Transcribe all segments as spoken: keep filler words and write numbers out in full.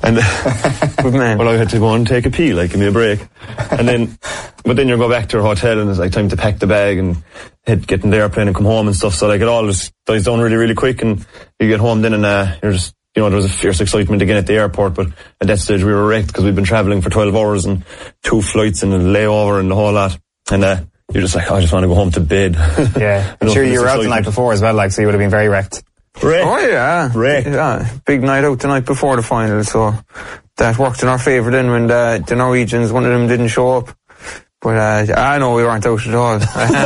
And good man. Well, I had to go and take a pee, like, give me a break. And then, but then you go back to your hotel and it's like time to pack the bag and head, get in the airplane and come home and stuff. So like it all just dies down really, really quick, and you get home then and uh, you're just, you know, there was a fierce excitement again at the airport, but at that stage we were wrecked because we'd been travelling for twelve hours and two flights and a layover and the whole lot. And uh, you're just like, oh, I just want to go home to bed. Yeah. I'm sure you were out the night before as well, like, so you would have been very wrecked. Wrecked. Oh yeah. Wrecked. Yeah. Big night out the night before the final, so that worked in our favour then when the, the Norwegians, one of them didn't show up. But uh, I know we weren't out at all.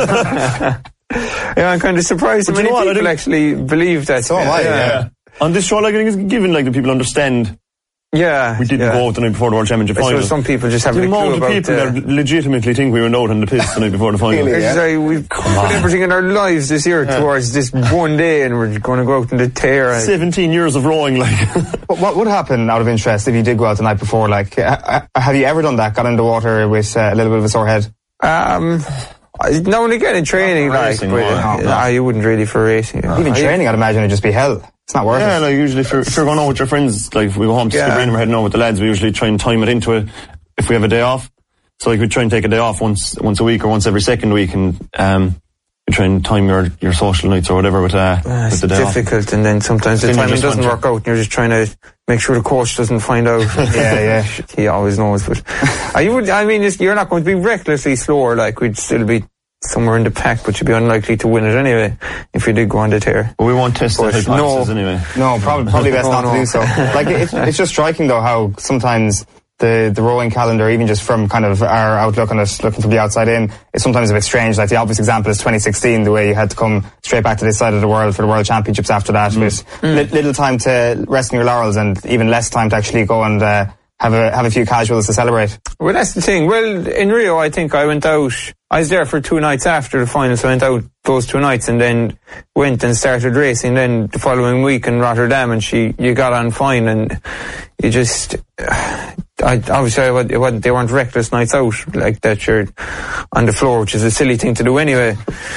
Yeah, I'm kind of surprised how many people actually believe that. So am I, yeah. yeah. On this show, like, I think it's given, like, the people understand. Yeah. We didn't yeah. go out the night before the World Championship final. So some people just haven't a clue about the amount of people that legitimately think we were out on the piss the night before the final. Really, yeah? Like, we've Come put on. everything in our lives this year yeah. towards this one day, and we're going to go out in the tear. Seventeen years of rowing, like. But what would happen, out of interest, if you did go out the night before? Like, have you ever done that? Got in the water with uh, a little bit of a sore head? Um... Now and again in training, like, racing, but, no, no. Nah, you wouldn't really for racing. You know. Even training, I'd imagine it'd just be hell. It's not worth yeah, it. Yeah, like usually if you're, if you're going out with your friends, like we go home to yeah. Skibbereen, we're heading out with the lads, we usually try and time it into it if we have a day off. So like we try and take a day off once once a week or once every second week, and um, you try and time your, your social nights or whatever with, uh, uh, with the day off. It's difficult, and then sometimes the then timing doesn't work out and you're just trying to make sure the coach doesn't find out. yeah, yeah. He always knows, but uh, you would, I mean, you're not going to be recklessly slower, like we'd still be somewhere in the pack, but you'd be unlikely to win it anyway if you did go on the tear. Well, we won't test the hypothesis no, anyway. No, probably, probably best no, not no. to do so. Like, it's, it's just striking though how sometimes the, the rowing calendar, even just from kind of our outlook on it, looking from the outside in, is sometimes a bit strange. Like the obvious example is twenty sixteen, the way you had to come straight back to this side of the world for the World Championships after that, mm. with mm. Li- little time to rest on your laurels and even less time to actually go and uh, have a have a few casuals to celebrate. Well, that's the thing. Well, in Rio, I think I went out, I was there for two nights after the final, so I went out those two nights and then went and started racing then the following week in Rotterdam, and she, you got on fine, and you just, I, obviously I, it wasn't, they weren't reckless nights out like that, you're on the floor, which is a silly thing to do anyway.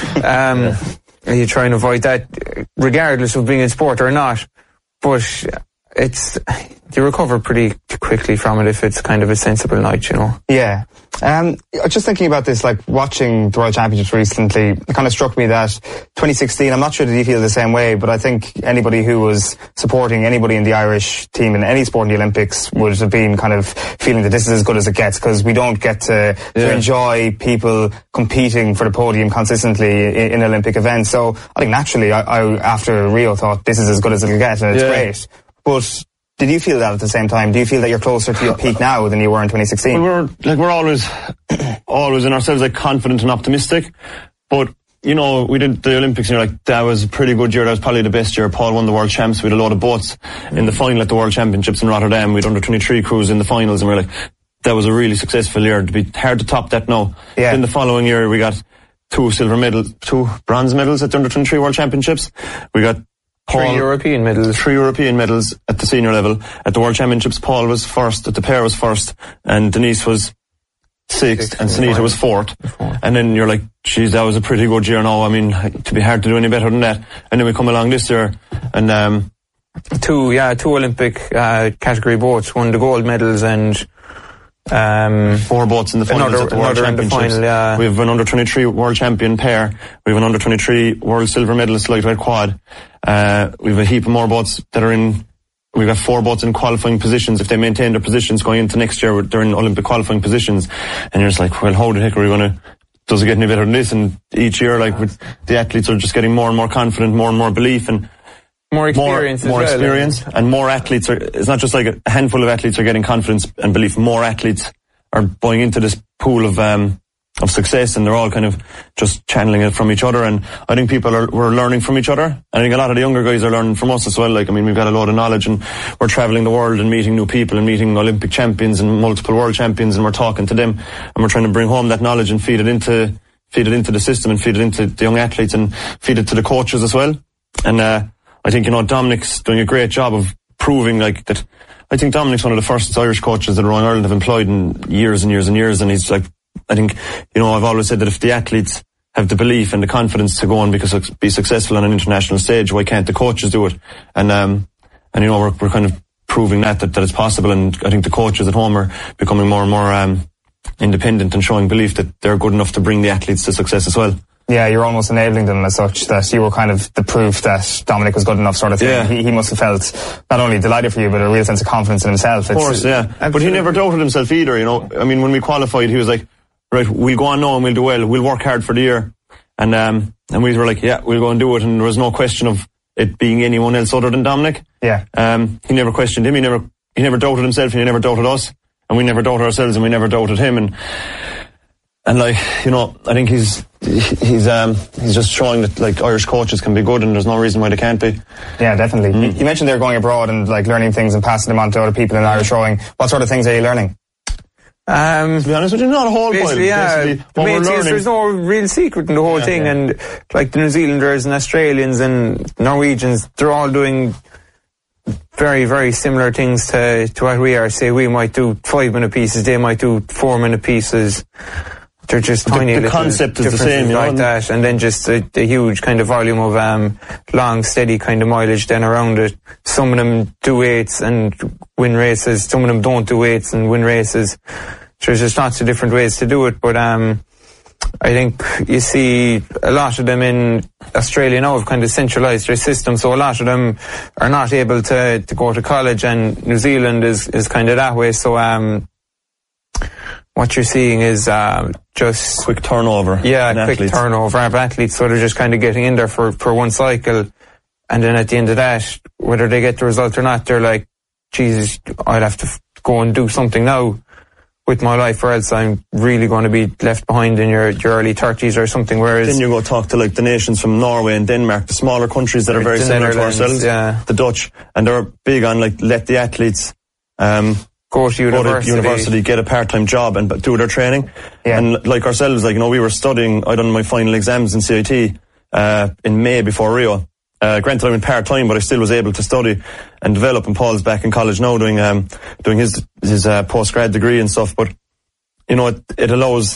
Um, you try and avoid that regardless of being in sport or not, but it's, you recover pretty quickly from it if it's kind of a sensible night, you know. Yeah. Um, just thinking about this, like watching the World Championships recently, it kind of struck me that twenty sixteen, I'm not sure that you feel the same way, but I think anybody who was supporting anybody in the Irish team in any sport in the Olympics would have been kind of feeling that this is as good as it gets, because we don't get to, yeah. to enjoy people competing for the podium consistently in, in Olympic events. So I think naturally, I, I after Rio thought this is as good as it'll get, and it's yeah. great. But did you feel that at the same time? Do you feel that you're closer to your peak now than you were in twenty sixteen? Well, we're like we're always, always in ourselves like confident and optimistic. But you know, we did the Olympics, and you're like, that was a pretty good year. That was probably the best year. Paul won the World Champs. We had a load of boats in the final at the World Championships in Rotterdam. We had under twenty-three crews in the finals, and we're like, that was a really successful year. It'd be hard to top that now. Yeah. Then the following year, we got two silver medals, two bronze medals at the under twenty-three World Championships. We got Paul, three European medals. Three European medals at the senior level. At the World Championships, Paul was first, at the pair was first, and Denise was sixth, sixth and Sunita was fourth. fourth. And then you're like, geez, that was a pretty good year now. I mean, to be hard to do any better than that. And then we come along this year, and um, two, yeah, two Olympic uh, category boats won the gold medals, and um, four boats in the finals another, at the World Championships. Final, yeah. We have an under twenty-three world champion pair. We have an under twenty-three world silver medalist lightweight quad. Uh, we have a heap of more boats that are in, we've got four boats in qualifying positions. If they maintain their positions going into next year, they're in Olympic qualifying positions. And you're just like, well, how the heck are we going to, does it get any better than this? And each year, like, with, the athletes are just getting more and more confident, more and more belief, and more experience, more, more well, experience, and more athletes are, it's not just like a handful of athletes are getting confidence and belief, more athletes are buying into this pool of, um, of success, and they're all kind of just channeling it from each other. And I think people are, we're learning from each other. And I think a lot of the younger guys are learning from us as well. Like, I mean, we've got a lot of knowledge, and we're traveling the world and meeting new people and meeting Olympic champions and multiple world champions, and we're talking to them, and we're trying to bring home that knowledge and feed it into, feed it into the system and feed it into the young athletes and feed it to the coaches as well. And, uh, I think, you know, Dominic's doing a great job of proving like that. I think Dominic's one of the first Irish coaches that Rowing Ireland have employed in years and years and years, and he's like, I think, you know, I've always said that if the athletes have the belief and the confidence to go and because be successful on an international stage, why can't the coaches do it? And um, and you know, we're we're kind of proving that, that that it's possible. And I think the coaches at home are becoming more and more um, independent and showing belief that they're good enough to bring the athletes to success as well. Yeah, you're almost enabling them as such, that you were kind of the proof that Dominic was good enough, sort of thing. Yeah. He, he must have felt not only delighted for you, but a real sense of confidence in himself. Of course, yeah. Absolutely. But he never doubted himself either, you know. I mean, when we qualified, he was like, right, we'll go on now and we'll do well. We'll work hard for the year. And um, and we were like, yeah, we'll go and do it. And there was no question of it being anyone else other than Dominic. Yeah. Um, he never questioned him. He never he never doubted himself and he never doubted us. And we never doubted ourselves and we never doubted him. And and like, you know, I think he's he's um he's just showing that like Irish coaches can be good and there's no reason why they can't be. Yeah, definitely. Mm. You mentioned they're going abroad and like learning things and passing them on to other people in Irish rowing. What sort of things are you learning? Um, to be honest with you, not a whole pile. Yeah, basically, what we're learning. There's no real secret in the whole yeah, thing, yeah. and like the New Zealanders and Australians and Norwegians, they're all doing very, very similar things to, to what we are. Say we might do five minute pieces, they might do four minute pieces. They're just the, tiny the little concept is the same, you know? like that, and then just a, a huge kind of volume of um, long, steady kind of mileage then around it. Some of them do eights and win races. Some of them don't do eights and win races. There's just lots of different ways to do it, but um, I think you see a lot of them in Australia now have kind of centralised their system, so a lot of them are not able to, to go to college, and New Zealand is, is kind of that way. So um, what you're seeing is uh, just quick turnover. Yeah, quick athletes. turnover of athletes. So they're just kind of getting in there for, for one cycle, and then at the end of that, whether they get the result or not, they're like, Jesus, I'll have to f- go and do something now with my life, or else I'm really going to be left behind in your, your early thirties or something. Whereas then you go talk to like the nations from Norway and Denmark, the smaller countries that are very similar to ourselves, yeah. the Dutch, and they're big on like let the athletes um, go to university, go to university, get a part-time job and do their training. Yeah. And like ourselves, like you know, we were studying. I done my final exams in C I T uh, in May before Rio. Uh, granted, I went part-time, but I still was able to study and develop. And Paul's back in college now doing um, doing his his uh, post-grad degree and stuff. But you know, it, it allows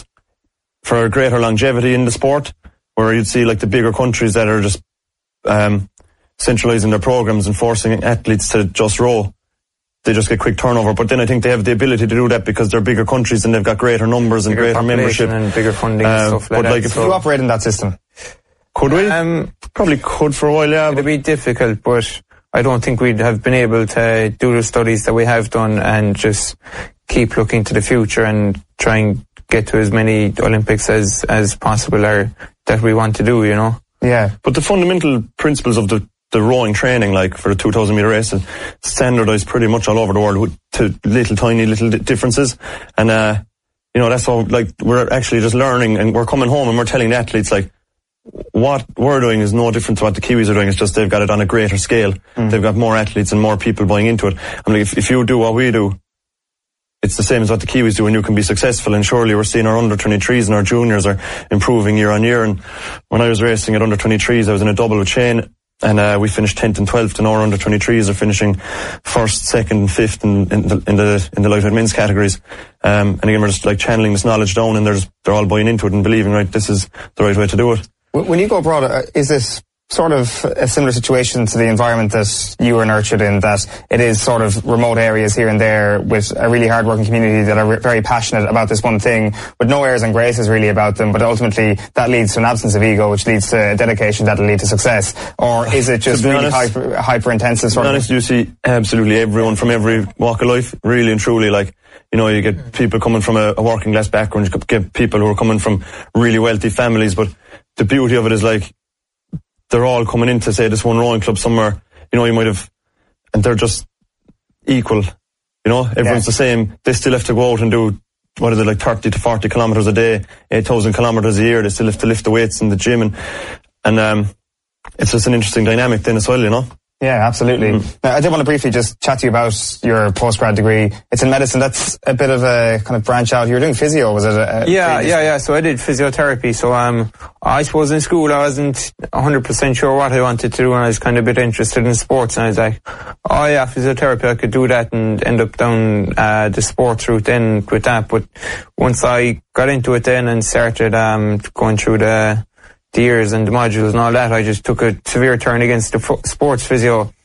for greater longevity in the sport, where you'd see like the bigger countries that are just um, centralising their programs and forcing athletes to just row. They just get quick turnover. But then I think they have the ability to do that because they're bigger countries and they've got greater numbers and bigger greater membership and bigger funding uh, and stuff like but that. Like if so you operate in that system? Could we? Um, Probably could for a while, yeah. It'd be difficult, but I don't think we'd have been able to do the studies that we have done and just keep looking to the future and try and get to as many Olympics as, as possible or that we want to do, you know? Yeah. But the fundamental principles of the, the rowing training, like for the two thousand metre race, is standardised pretty much all over the world with to little tiny little differences. And, uh, you know, that's all, like, we're actually just learning and we're coming home and we're telling the athletes, like, what we're doing is no different to what the Kiwis are doing. It's just they've got it on a greater scale. Mm. They've got more athletes and more people buying into it. I'm like, if, if you do what we do, it's the same as what the Kiwis do and you can be successful. And surely we're seeing our under twenty-threes and our juniors are improving year on year. And when I was racing at under twenty-threes, I was in a double with Shane and uh, we finished tenth and twelfth, and our under twenty-threes are finishing first, second and fifth in, in the in the, in the lightweight men's categories. Um, and again, we're just like channeling this knowledge down and they're, just, they're all buying into it and believing, right, this is the right way to do it. When you go abroad, uh, is this sort of a similar situation to the environment that you were nurtured in, that it is sort of remote areas here and there with a really hard-working community that are re- very passionate about this one thing, with no airs and graces really about them, but ultimately that leads to an absence of ego, which leads to a dedication that will lead to success? Or is it just really honest, hyper, hyper-intensive sort to be honest, you see absolutely everyone from every walk of life, really and truly, like, you know, you get people coming from a, a working class background, you get people who are coming from really wealthy families, but the beauty of it is, like, they're all coming into, say, this one rowing club somewhere, you know, you might have, and they're just equal, you know, everyone's yeah. the same. They still have to go out and do, what is it, like thirty to forty kilometres a day, eight thousand kilometres a year. They still have to lift the weights in the gym, and, and um, it's just an interesting dynamic then as well, you know. Yeah, absolutely. Mm. Now, I did want to briefly just chat to you about your postgrad degree. It's in medicine. That's a bit of a kind of branch out. You were doing physio, was it? A, a yeah, previous? yeah, yeah. So I did physiotherapy. So um, I suppose in school I wasn't one hundred percent sure what I wanted to do, and I was kind of a bit interested in sports. And I was like, oh yeah, physiotherapy, I could do that and end up down uh, the sports route then with that. But once I got into it then and started um, going through the the years and the modules and all that, I just took a severe turn against the fo- sports physio.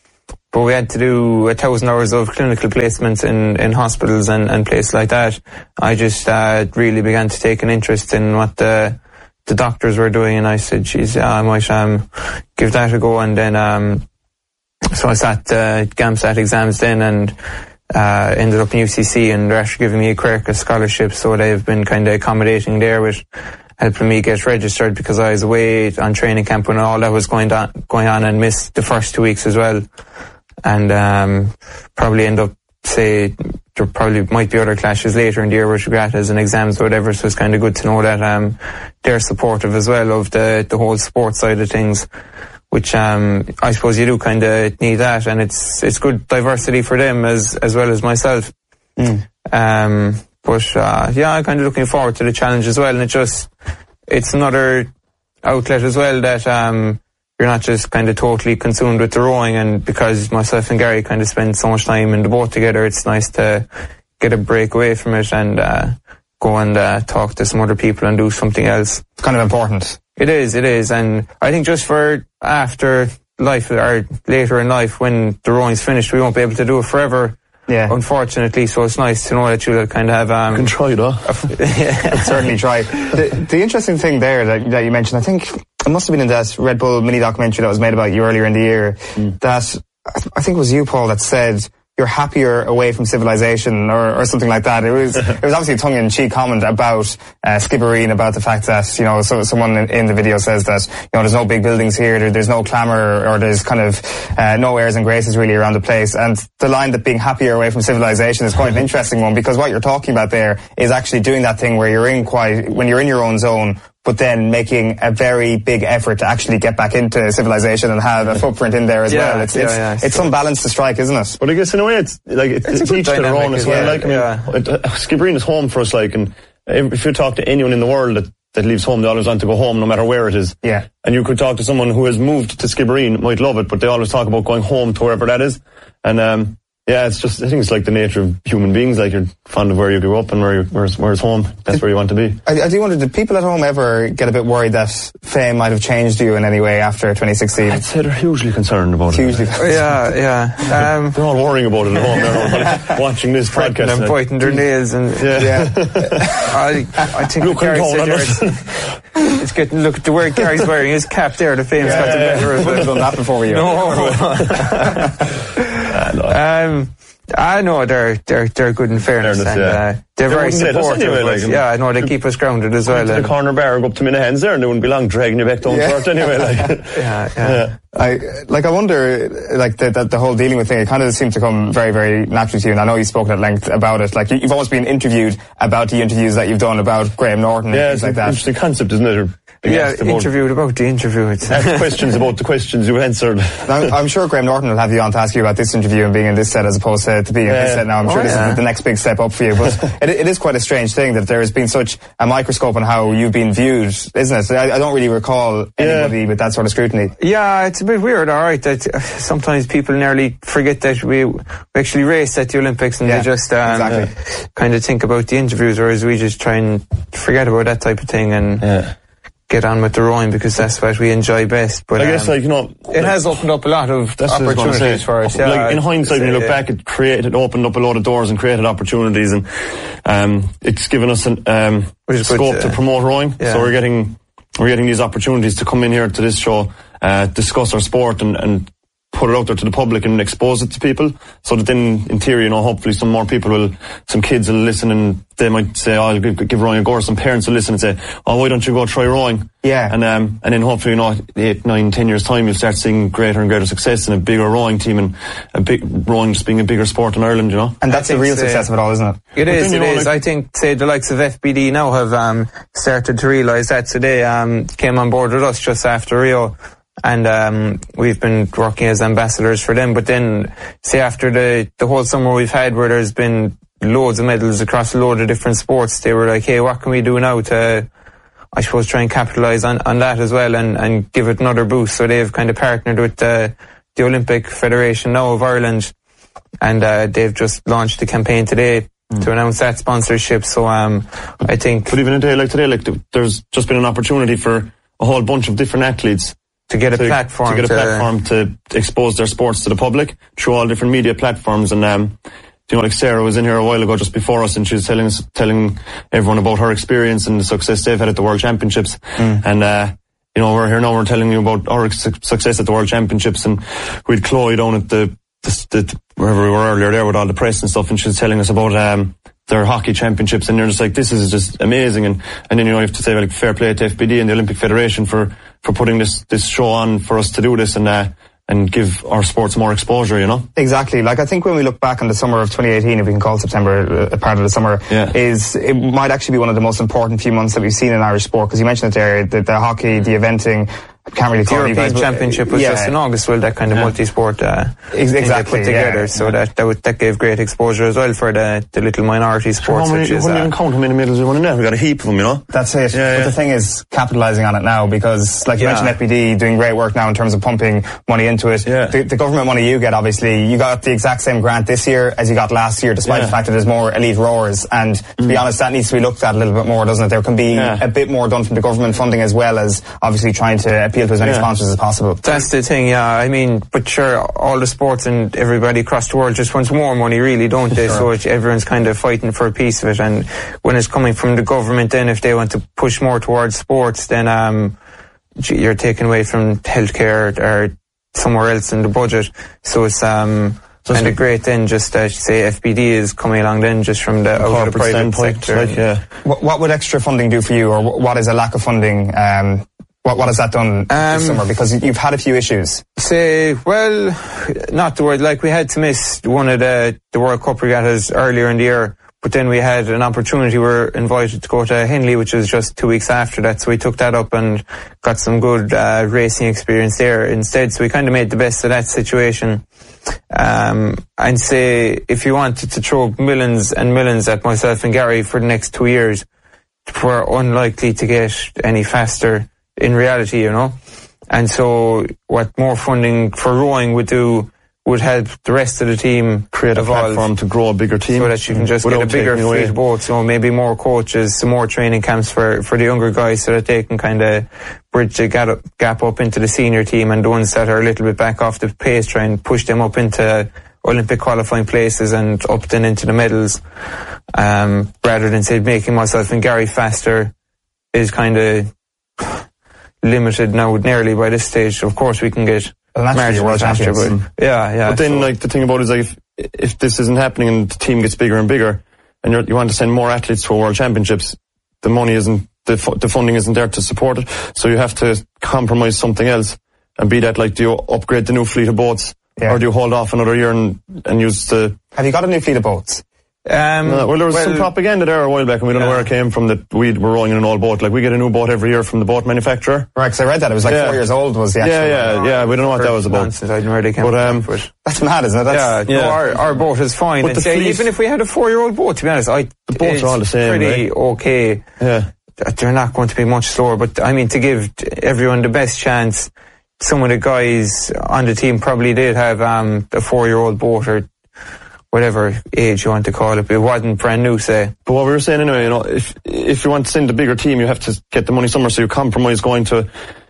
but we had to do a thousand hours of clinical placements in, in hospitals and, and places like that. I just uh, really began to take an interest in what the the doctors were doing, and I said, geez, yeah, I might um, give that a go. And then um, so I sat uh, GAMSAT exams then, and uh, ended up in U C C, and they're actually giving me a Quercus scholarship, so they've been kind of accommodating there with helping me get registered, because I was away on training camp when all that was going on, going on and missed the first two weeks as well. And um, probably end up, say, there probably might be other clashes later in the year with regattas and exams or whatever, so it's kind of good to know that um, they're supportive as well of the, the whole sports side of things, which um, I suppose you do kind of need that, and it's it's good diversity for them as as well as myself. Mm. Um, but uh, yeah, I'm kind of looking forward to the challenge as well, and it just it's another outlet as well that um, you're not just kind of totally consumed with the rowing, and because myself and Gary kind of spend so much time in the boat together, it's nice to get a break away from it and uh, go and uh, talk to some other people and do something else. It's kind of important. It is, it is, and I think just for after life or later in life, when the rowing's finished, we won't be able to do it forever. Yeah. Unfortunately, so it's nice to know that you'll kind of have... Um, you can try, though. Yeah. Certainly try. The, the interesting thing there that, that you mentioned, I think it must have been in that Red Bull mini documentary that was made about you earlier in the year, mm. that I think it was you, Paul, that said you're happier away from civilization or, or something like that. It was it was obviously a tongue-in-cheek comment about uh, Skibbereen, about the fact that, you know, so, someone in, in the video says that, you know, there's no big buildings here, there, there's no clamour, or there's kind of uh, no airs and graces really around the place. And the line that being happier away from civilization is quite an interesting one, because what you're talking about there is actually doing that thing where you're in quite, when you're in your own zone, but then making a very big effort to actually get back into civilization and have a footprint in there as yeah, well. It's yeah, it's, yeah, it's some balance to strike, isn't it? But I guess in a way it's like it's, it's, it's each to their own as well. Yeah, like, I mean, yeah. it, uh, Skibbereen is home for us, like, and if you talk to anyone in the world that, that leaves home, they always want to go home no matter where it is. Yeah. And you could talk to someone who has moved to Skibbereen, might love it, but they always talk about going home to wherever that is. And um yeah, it's just, I think it's like the nature of human beings, like you're fond of where you grew up and where you, where's, where's home. That's where you want to be. I, I do wonder, did people at home ever get a bit worried that fame might have changed you in any way after twenty sixteen? I'd say they're hugely concerned about hugely it. Hugely Yeah, yeah. Um, they're all worrying about it at home. They're all watching this podcast. And biting their nails and... Yeah. yeah. I, I think Look, Gary said there, it's getting, look at the way Gary's wearing his cap there, the fame's yeah, got the yeah, better yeah. of it. I've done that before you. No. um... I know they're they're they're good in fairness, fairness and yeah. uh, they're they very supportive. Anyway, like, yeah, I know they keep us grounded as well. To the corner bar, go up to me in the hands there, and they wouldn't be long dragging you back down yeah. to it anyway. Like. yeah, yeah, yeah. I like. I wonder, like the, the the whole dealing with thing. It kind of seemed to come very, very naturally to you. And I know you've spoken at length about it. Like you, you've almost been interviewed about the interviews that you've done about Graham Norton. Yeah, and it's things like that. Interesting concept, isn't it? Yeah, interviewed about the interview. Ask questions about the questions you answered. Now, I'm sure Graham Norton will have you on to ask you about this interview and being in this set as opposed to, to being yeah. in this set now. I'm sure oh, this yeah. is the next big step up for you. But it, it is quite a strange thing that there has been such a microscope on how you've been viewed, isn't it? I, I don't really recall anybody yeah. with that sort of scrutiny. Yeah, it's a bit weird, alright, that sometimes people nearly forget that we, we actually race at the Olympics and yeah, they just um, exactly. kind of think about the interviews, whereas we just try and forget about that type of thing and... Yeah. get on with the rowing because that's what we enjoy best. But I guess, um, like, you know, it like, has opened up a lot of opportunities for us. Yeah, like in hindsight, when you look back, it created, opened up a lot of doors and created opportunities, and um, it's given us an um, scope good, uh, to promote rowing. Yeah. So we're getting we're getting these opportunities to come in here to this show, uh, discuss our sport, and, and put it out there to the public and expose it to people, so that then, in theory, you know, hopefully some more people will, some kids will listen and they might say, oh, I'll give, give rowing a go, or some parents will listen and say, oh, why don't you go try rowing? Yeah. And um, and then hopefully, you know, eight, nine, ten years time, you'll start seeing greater and greater success in a bigger rowing team, and a big rowing just being a bigger sport in Ireland, you know. And that's the real success of it all, isn't it? It is, it is. I think, say, the likes of F B D now have um, started to realise that. So they um, came on board with us just after Rio. And um, we've been working as ambassadors for them. But then, say, after the, the whole summer we've had where there's been loads of medals across a load of different sports, they were like, hey, what can we do now to, I suppose, try and capitalise on, on that as well and, and give it another boost. So they've kind of partnered with the, the Olympic Federation now of Ireland. And uh, they've just launched a campaign today mm. to announce that sponsorship. So um, I think... But even a day like today, like there's just been an opportunity for a whole bunch of different athletes to get a to, platform to get a to, platform to expose their sports to the public through all different media platforms. And um, you know, like Sarah was in here a while ago just before us, and she was telling us, telling everyone about her experience and the success they've had at the World Championships. Mm. And uh, you know, we're here now, we're telling you about our su- success at the World Championships, and we'd Chloe down at the, the, the wherever we were earlier there with all the press and stuff, and she was telling us about um, their hockey championships, and you're just like, this is just amazing. And and then you know, you have to say like fair play to F B D and the Olympic Federation for for putting this this show on for us to do this and uh, and give our sports more exposure, you know? Exactly. Like, I think when we look back on the summer of twenty eighteen, if we can call September a part of the summer, yeah. is it might actually be one of the most important few months that we've seen in Irish sport, because you mentioned it there, the, the hockey, the eventing. I can't really the call European you guys, Championship was yeah. just in August, well, that kind of yeah. multi-sport uh, exactly, put together, yeah. so that that, would, that gave great exposure as well for the, the little minority sports. So many, such you as, wouldn't uh, even count how many medals we won in there. We got a heap of them, you know. That's it. Yeah, but yeah. the thing is, capitalising on it now, because like you yeah. mentioned, F B D doing great work now in terms of pumping money into it. Yeah. The, the government money you get, obviously, you got the exact same grant this year as you got last year, despite yeah. the fact that there's more elite rowers. And to mm. be honest, that needs to be looked at a little bit more, doesn't it? There can be yeah. a bit more done from the government funding, as well as obviously trying to appeal to as many yeah. sponsors as possible. That's the thing, yeah. I mean, but sure, all the sports and everybody across the world just wants more money, really, don't they? Sure. So it, everyone's kind of fighting for a piece of it. And when it's coming from the government, then if they want to push more towards sports, then um, you're taking away from healthcare or somewhere else in the budget. So it's um, so kind of great then, just uh, say F B D is coming along then, just from the, out of the private sector. Like, yeah. what, what would extra funding do for you, or what is a lack of funding? Um, What, what has that done um, this summer? Because you've had a few issues. Say, well, not the word. Like, we had to miss one of the, the World Cup regattas earlier in the year, but then we had an opportunity. We were invited to go to Henley, which was just two weeks after that. So we took that up and got some good uh, racing experience there instead. So we kind of made the best of that situation. Um, and say, if you wanted to throw millions and millions at myself and Gary for the next two years, we're unlikely to get any faster in reality, you know. And so what more funding for rowing would do would help the rest of the team create a evolve, platform to grow a bigger team, so that you can just get a bigger fleet of boats, you know, maybe more coaches, some more training camps for, for the younger guys, so that they can kind of bridge the gap up, gap up into the senior team, and the ones that are a little bit back off the pace, try and push them up into Olympic qualifying places and up then into the medals, um, rather than say making myself and Gary faster is kind of limited now nearly by this stage. Of course we can get well, marginally faster, but yeah, yeah. But then, so, like, the thing about it is, like, if, if this isn't happening and the team gets bigger and bigger, and you're, you want to send more athletes to World Championships, the money isn't, the, the funding isn't there to support it, so you have to compromise something else, and be that, like, do you upgrade the new fleet of boats, yeah. or do you hold off another year and, and use the... Have you got a new fleet of boats? Um, no, well, there was well, some propaganda there a while back, and we don't yeah. know where it came from, that we were rowing in an old boat. Like, we get a new boat every year from the boat manufacturer. Right, because I read that. It was like yeah. four years old was the actual Yeah, yeah, boat. yeah. We don't know what that was about. Nonsense. I didn't know where they came but, um, from. That's mad, isn't it? That's, yeah, yeah. No, our, our boat is fine. But the say, fleet, even if we had a four-year-old boat, to be honest, I, the boats are all the same, pretty right? okay. Yeah. They're not going to be much slower, but I mean, to give everyone the best chance, some of the guys on the team probably did have um, a four-year-old boat, or whatever age you want to call it, but it wasn't brand new, say. But what we were saying anyway, you know, if if you want to send a bigger team, you have to get the money somewhere, so you compromise going to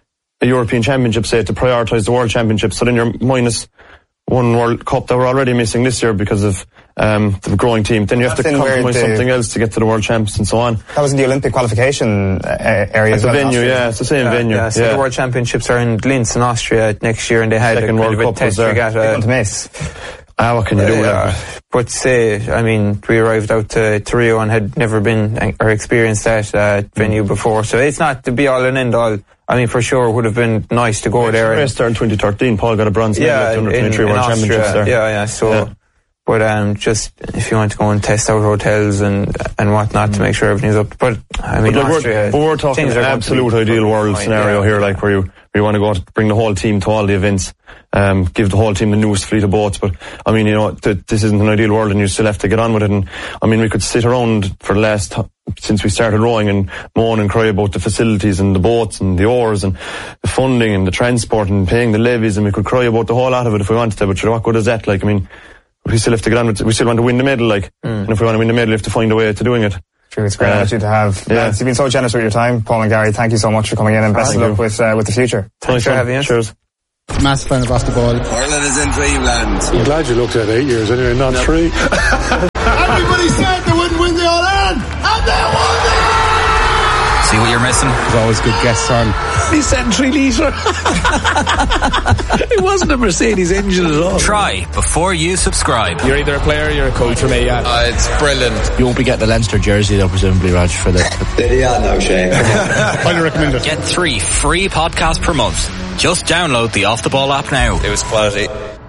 a European Championship, say, to prioritise the World Championship, so then you're minus one World Cup that we're already missing this year because of um, the growing team. Then you have That's to compromise the, something else to get to the World Champs and so on. That was in the Olympic qualification uh, area. At the venue, yeah, it's the same yeah, venue. Yeah, so yeah. the World Championships are in Linz in Austria next year, and they had Second a World kind of a Cup test was there. regatta. They're going to miss. Ah, what can you do with uh, that? But say, I mean, we arrived out to, to Rio and had never been or experienced that uh, venue before, so it's not the be all and end all. I mean, for sure, it would have been nice to go yeah, there. We raced there in twenty thirteen. Paul got a bronze medal yeah, at the under in, twenty-three in World Austria, Championships there. Yeah, yeah. So, yeah. but um, just if you want to go and test out hotels and and whatnot mm. to make sure everything's up. But I mean, but like Austria, we're, but we're talking an absolute ideal world fine, scenario yeah. here, like where you we want to go to bring the whole team to all the events, um, give the whole team the newest fleet of boats. But I mean, you know, th- this isn't an ideal world, and you still have to get on with it. And I mean, we could sit around for the last since we started rowing and moan and cry about the facilities and the boats and the oars and the funding and the transport and paying the levies, and we could cry about the whole lot of it if we wanted to. But you know, what good is that? Like, I mean, we still have to get on with it. We still want to win the medal, like, mm. and if we want to win the medal, we have to find a way to doing it. True, it's a great Uh, attitude to have. yeah. Lads, you've been so generous with your time. Paul and Gary, thank you so much for coming in, and best of Thank luck you. with uh, with the future. Thanks for having us. Cheers. Massive fan of Off the Ball. Ireland is in dreamland. I'm glad you looked at eight years anyway, not three. Everybody said they wouldn't win the All-Ireland, and they won it! See what you're missing? There's always good guests on. He said three litre. It wasn't a Mercedes engine at all. Try before you subscribe. You're either a player or you're a coach for me, yeah. Uh, it's brilliant. You won't be getting the Leinster jersey though, presumably, Raj, for the... Yeah, no shame. Highly recommend it. Get three free podcasts per month. Just download the Off the Ball app now. It was quality.